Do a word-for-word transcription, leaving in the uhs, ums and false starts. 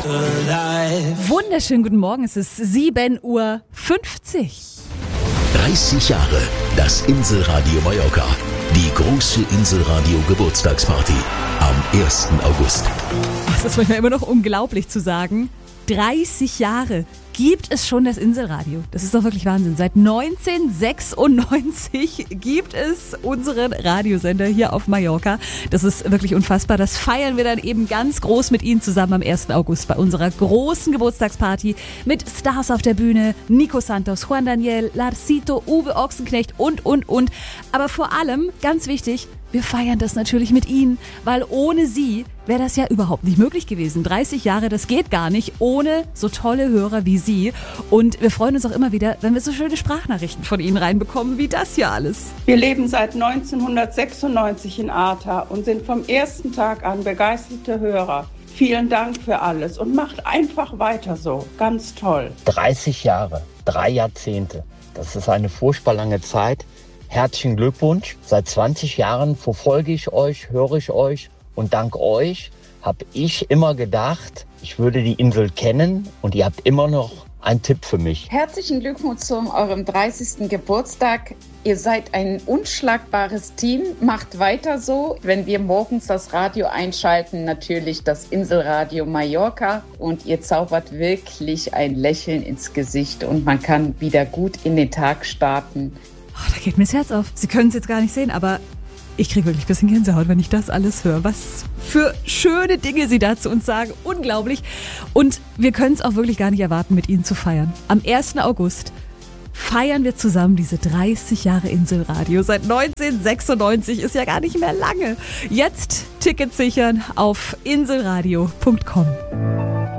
Wunderschönen guten Morgen, es ist sieben Uhr fünfzig. dreißig Jahre das Inselradio Mallorca. Die große Inselradio Geburtstagsparty am ersten August. Das ist manchmal immer noch unglaublich zu sagen. dreißig Jahre gibt es schon das Inselradio. Das ist doch wirklich Wahnsinn. Seit neunzehnhundertsechsundneunzig gibt es unseren Radiosender hier auf Mallorca. Das ist wirklich unfassbar. Das feiern wir dann eben ganz groß mit Ihnen zusammen am ersten August bei unserer großen Geburtstagsparty mit Stars auf der Bühne, Nico Santos, Juan Daniel, Larsito, Uwe Ochsenknecht und, und, und. Aber vor allem, ganz wichtig, wir feiern das natürlich mit Ihnen, weil ohne Sie wäre das ja überhaupt nicht möglich gewesen. dreißig Jahre, das geht gar nicht ohne so tolle Hörer wie Sie. Und wir freuen uns auch immer wieder, wenn wir so schöne Sprachnachrichten von Ihnen reinbekommen, wie das hier alles. Wir leben seit neunzehnhundertsechsundneunzig in Arta und sind vom ersten Tag an begeisterte Hörer. Vielen Dank für alles und macht einfach weiter so. Ganz toll. dreißig Jahre, drei Jahrzehnte. Das ist eine furchtbar lange Zeit. Herzlichen Glückwunsch. Seit zwanzig Jahren verfolge ich euch, höre ich euch und dank euch habe ich immer gedacht, ich würde die Insel kennen und ihr habt immer noch einen Tipp für mich. Herzlichen Glückwunsch zu eurem dreißigsten Geburtstag. Ihr seid ein unschlagbares Team. Macht weiter so. Wenn wir morgens das Radio einschalten, natürlich das Inselradio Mallorca. Und ihr zaubert wirklich ein Lächeln ins Gesicht und man kann wieder gut in den Tag starten. Oh, da geht mir das Herz auf. Sie können es jetzt gar nicht sehen, aber ich kriege wirklich ein bisschen Gänsehaut, wenn ich das alles höre. Was für schöne Dinge Sie da zu uns sagen. Unglaublich. Und wir können es auch wirklich gar nicht erwarten, mit Ihnen zu feiern. Am ersten August feiern wir zusammen diese dreißig Jahre Inselradio. Seit neunzehnhundertsechsundneunzig ist ja gar nicht mehr lange. Jetzt Tickets sichern auf inselradio punkt com.